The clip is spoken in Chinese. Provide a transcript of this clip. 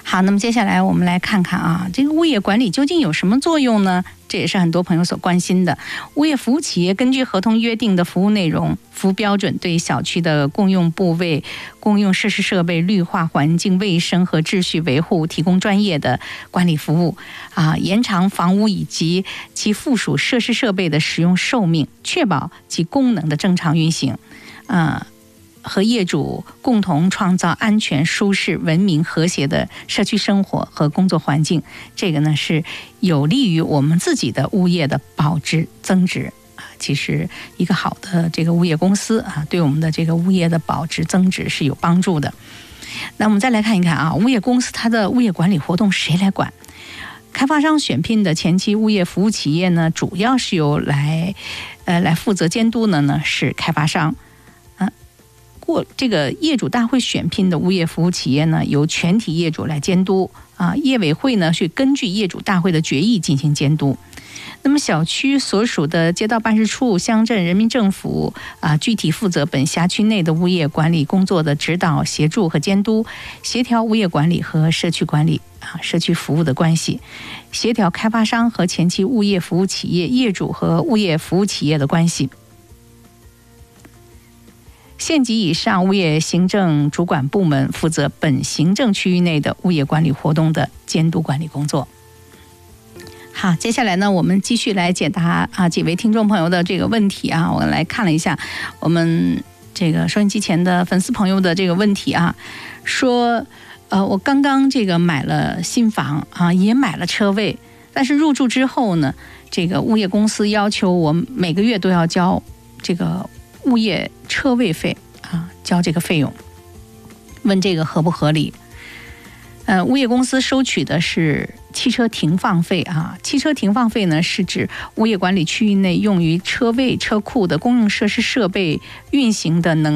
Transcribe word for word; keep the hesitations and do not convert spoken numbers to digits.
好，那么接下来我们来看看啊，这个物业管理究竟有什么作用呢？这也是很多朋友所关心的。物业服务企业根据合同约定的服务内容、服务标准，对小区的共用部位、公用设施设备、绿化环境卫生和秩序维护提供专业的管理服务啊，延长房屋以及其附属设施设备的使用寿命，确保其功能的正常运行，啊。和业主共同创造安全、舒适、文明、和谐的社区生活和工作环境，这个呢是有利于我们自己的物业的保值增值啊。其实一个好的这个物业公司啊，对我们的这个物业的保值增值是有帮助的。那我们再来看一看啊，物业公司它的物业管理活动谁来管？开发商选聘的前期物业服务企业呢，主要是由来呃来负责监督的呢是开发商。过这个业主大会选聘的物业服务企业呢，由全体业主来监督啊，业委会呢是根据业主大会的决议进行监督。那么小区所属的街道办事处、乡镇人民政府啊，具体负责本辖区内的物业管理工作的指导、协助和监督，协调物业管理和社区管理啊、社区服务的关系，协调开发商和前期物业服务企业、业主和物业服务企业的关系。县级以上物业行政主管部门负责本行政区域内的物业管理活动的监督管理工作。好，接下来呢，我们继续来解答啊几位听众朋友的这个问题啊。我来看了一下我们这个收音机前的粉丝朋友的这个问题啊，说呃我刚刚这个买了新房啊，也买了车位，但是入住之后呢，这个物业公司要求我每个月都要交这个物业车位费啊，交这个费用，问这个合不合理？呃，物业公司收取的是汽车停放费啊。汽车停放费呢，是指物业管理区域内用于车位、车库的公用设施设备运行的能